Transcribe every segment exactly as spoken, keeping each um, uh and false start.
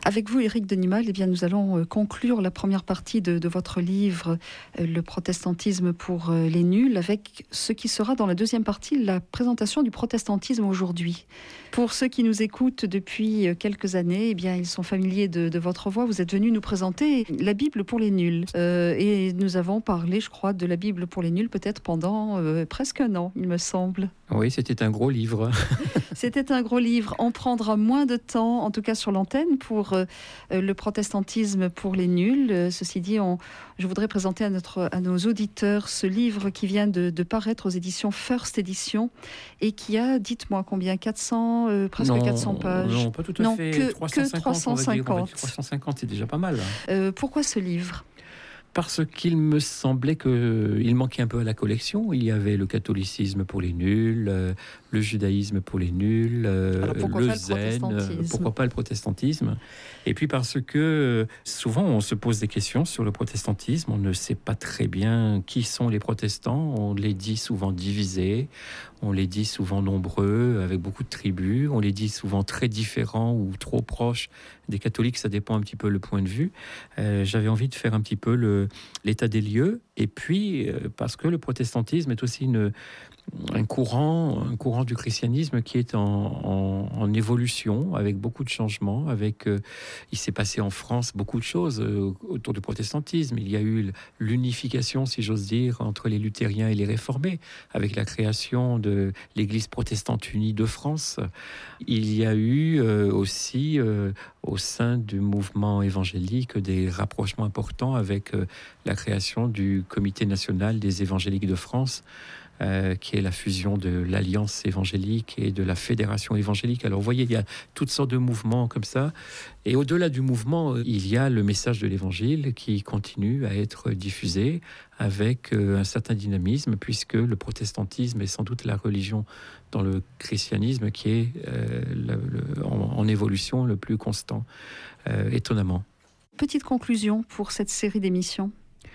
Avec vous, Éric Denimal, eh bien, nous allons conclure la première partie de, de votre livre, Le protestantisme pour les nuls, avec ce qui sera dans la deuxième partie, la présentation du protestantisme aujourd'hui. Pour ceux qui nous écoutent depuis quelques années, eh bien, ils sont familiers de, de votre voix. Vous êtes venu nous présenter la Bible pour les nuls. Euh, et nous avons parlé, je crois, de la Bible pour les nuls peut-être pendant euh, presque un an, il me semble. Oui, c'était un gros livre. C'était un gros livre. On prendra moins de temps, en tout cas sur l'antenne, pour euh, le protestantisme pour les nuls. Euh, ceci dit, on, je voudrais présenter à, notre, à nos auditeurs ce livre qui vient de, de paraître aux éditions First Edition et qui a, dites-moi combien, quatre cents, euh, presque non, quatre cents pages. Non, pas tout à non, fait. Que, trois cent cinquante, que trois cent cinquante. On va dire, trois cent cinquante, c'est déjà pas mal. Euh, pourquoi ce livre ? Parce qu'il me semblait qu'il manquait un peu à la collection. Il y avait le catholicisme pour les nuls, euh, le judaïsme pour les nuls, euh, le zen, euh, pourquoi pas le protestantisme. Et puis parce que euh, souvent on se pose des questions sur le protestantisme, on ne sait pas très bien qui sont les protestants, on les dit souvent divisés, on les dit souvent nombreux, avec beaucoup de tribus, on les dit souvent très différents ou trop proches des catholiques, ça dépend un petit peu le point de vue. Euh, j'avais envie de faire un petit peu le, l'état des lieux, et puis euh, parce que le protestantisme est aussi une, un, courant, un courant du christianisme qui est en, en, en évolution, avec beaucoup de changements, avec, euh, il s'est passé en France beaucoup de choses euh, autour du protestantisme. Il y a eu l'unification, si j'ose dire, entre les luthériens et les réformés, avec la création de l'Église protestante unie de France. Il y a eu euh, aussi, euh, au sein du mouvement évangélique, des rapprochements importants avec euh, la création du Comité national des évangéliques de France, Euh, qui est la fusion de l'Alliance évangélique et de la Fédération évangélique. Alors vous voyez, il y a toutes sortes de mouvements comme ça. Et au-delà du mouvement, il y a le message de l'Évangile qui continue à être diffusé avec euh, un certain dynamisme, puisque le protestantisme est sans doute la religion dans le christianisme qui est euh, le, le, en, en évolution le plus constant, euh, étonnamment. Petite conclusion pour cette série d'émissions.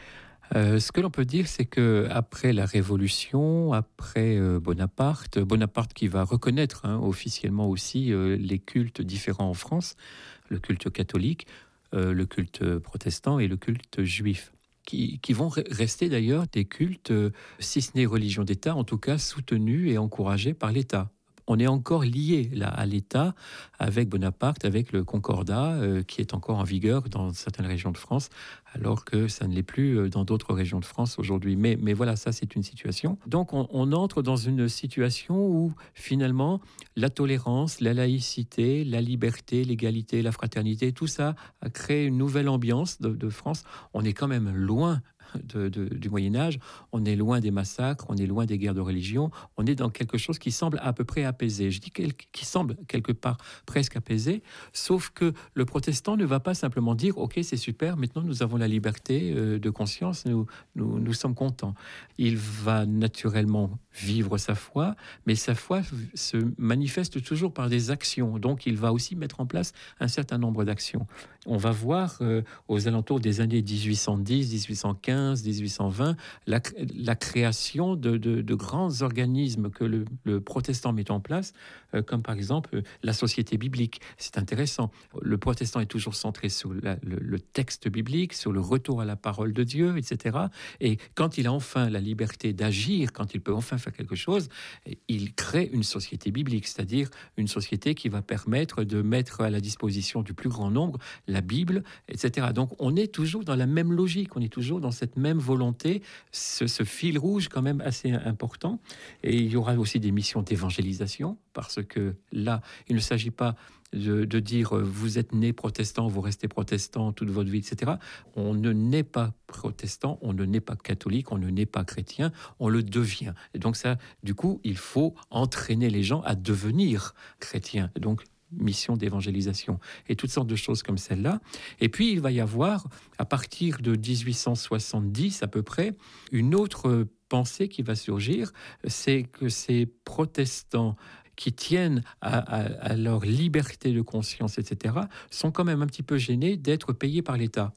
Euh, ce que l'on peut dire, c'est que après la Révolution, après euh, Bonaparte, Bonaparte qui va reconnaître hein, officiellement aussi euh, les cultes différents en France, le culte catholique, euh, le culte protestant et le culte juif, qui, qui vont re- rester d'ailleurs des cultes, euh, si ce n'est religion d'État, en tout cas soutenus et encouragés par l'État. On est encore lié là à l'État avec Bonaparte, avec le Concordat euh, qui est encore en vigueur dans certaines régions de France, alors que ça ne l'est plus dans d'autres régions de France aujourd'hui. Mais, mais voilà, ça c'est une situation. Donc on, on entre dans une situation où finalement la tolérance, la laïcité, la liberté, l'égalité, la fraternité, tout ça a créé une nouvelle ambiance de, de France. On est quand même loin De, de, du Moyen-Âge, on est loin des massacres, on est loin des guerres de religion, on est dans quelque chose qui semble à peu près apaisé. Je dis quel, qui semble quelque part presque apaisé, sauf que le protestant ne va pas simplement dire « Ok, c'est super, maintenant nous avons la liberté euh, de conscience, nous, nous, nous sommes contents ». Il va naturellement vivre sa foi, mais sa foi se manifeste toujours par des actions, donc il va aussi mettre en place un certain nombre d'actions. On va voir euh, aux alentours des années dix-huit cent dix, dix-huit cent quinze, dix-huit cent vingt, la, la création de, de, de grands organismes que le, le protestant met en place, euh, comme par exemple euh, la Société biblique. C'est intéressant. Le protestant est toujours centré sur la, le, le texte biblique, sur le retour à la parole de Dieu, et cetera. Et quand il a enfin la liberté d'agir, quand il peut enfin faire quelque chose, il crée une société biblique, c'est-à-dire une société qui va permettre de mettre à la disposition du plus grand nombre la Bible, et cetera. Donc on est toujours dans la même logique, on est toujours dans cette même volonté, ce, ce fil rouge quand même assez important. Et il y aura aussi des missions d'évangélisation, parce que là, il ne s'agit pas de, de dire vous êtes né protestant, vous restez protestant toute votre vie, et cetera. On ne naît pas protestant, on ne naît pas catholique, on ne naît pas chrétien, on le devient. Et donc ça, du coup, il faut entraîner les gens à devenir chrétiens. Donc mission d'évangélisation et toutes sortes de choses comme celle-là. Et puis, il va y avoir, à partir de dix-huit cent soixante-dix à peu près, une autre pensée qui va surgir, c'est que ces protestants qui tiennent à, à, à leur liberté de conscience, et cetera, sont quand même un petit peu gênés d'être payés par l'État.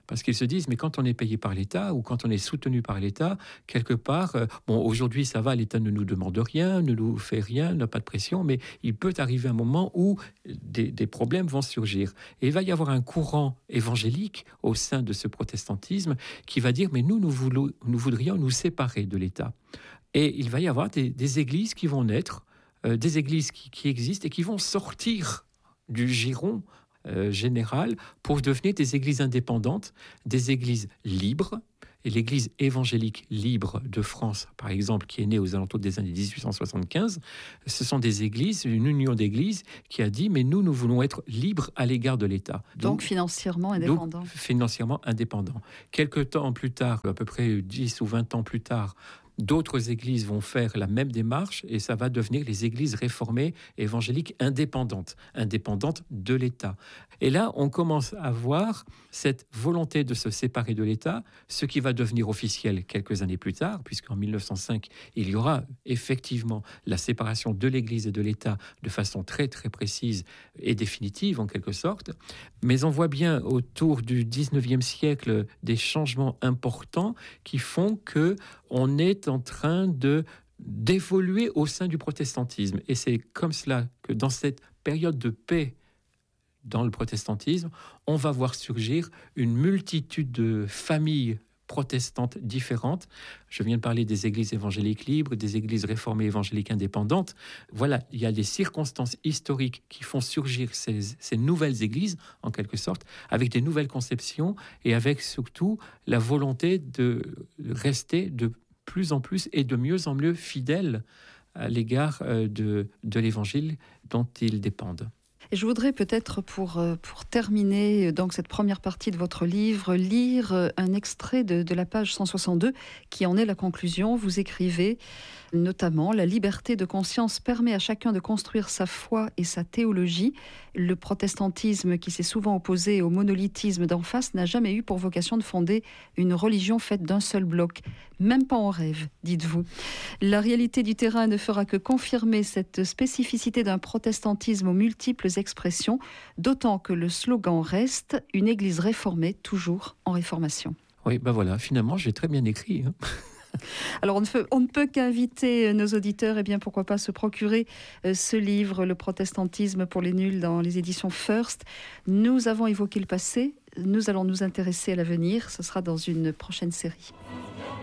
Parce qu'ils se disent, mais quand on est payé par l'État ou quand on est soutenu par l'État, quelque part, euh, bon, aujourd'hui ça va, l'État ne nous demande rien, ne nous fait rien, n'a pas de pression, mais il peut arriver un moment où des, des problèmes vont surgir. Et il va y avoir un courant évangélique au sein de ce protestantisme qui va dire, mais nous, nous, voulons, nous voudrions nous séparer de l'État. Et il va y avoir des, des églises qui vont naître, euh, des églises qui, qui existent et qui vont sortir du giron euh, général pour devenir des églises indépendantes, des églises libres. Et l'Église évangélique libre de France, par exemple, qui est née aux alentours des années dix-huit cent soixante-quinze, ce sont des églises, une union d'églises qui a dit, mais nous, nous voulons être libres à l'égard de l'État. Donc, donc financièrement indépendant. Donc, financièrement indépendant. Quelque temps plus tard, à peu près dix ou vingt ans plus tard, d'autres églises vont faire la même démarche et ça va devenir les églises réformées évangéliques indépendantes, indépendantes de l'État. Et là, on commence à voir cette volonté de se séparer de l'État, ce qui va devenir officiel quelques années plus tard, puisqu'en mille neuf cent cinq, il y aura effectivement la séparation de l'Église et de l'État de façon très très précise et définitive en quelque sorte. Mais on voit bien autour du dix-neuvième siècle des changements importants qui font que on est en train de d'évoluer au sein du protestantisme. Et c'est comme cela que dans cette période de paix dans le protestantisme, on va voir surgir une multitude de familles protestantes différentes. Je viens de parler des églises évangéliques libres, des églises réformées évangéliques indépendantes. Voilà, il y a des circonstances historiques qui font surgir ces, ces nouvelles églises, en quelque sorte, avec des nouvelles conceptions et avec surtout la volonté de rester de plus en plus et de mieux en mieux fidèles à l'égard de, de l'évangile dont ils dépendent. Et je voudrais peut-être, pour, pour terminer donc cette première partie de votre livre, lire un extrait de, de la page cent soixante-deux qui en est la conclusion. Vous écrivez notamment « La liberté de conscience permet à chacun de construire sa foi et sa théologie. Le protestantisme, qui s'est souvent opposé au monolithisme d'en face, n'a jamais eu pour vocation de fonder une religion faite d'un seul bloc. Même pas en rêve, dites-vous. La réalité du terrain ne fera que confirmer cette spécificité d'un protestantisme aux multiples expressions, d'autant que le slogan reste « Une église réformée, toujours en réformation ». Oui, ben voilà, finalement, j'ai très bien écrit, hein. Alors on ne, peut, on ne peut qu'inviter nos auditeurs, et eh bien pourquoi pas se procurer ce livre, Le protestantisme pour les nuls, dans les éditions First. Nous avons évoqué le passé, nous allons nous intéresser à l'avenir, ce sera dans une prochaine série.